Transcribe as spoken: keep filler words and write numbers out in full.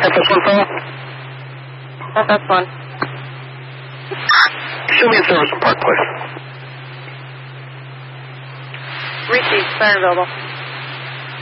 F S one fellow? F S one. Show me a service from Park Place. Received, center available.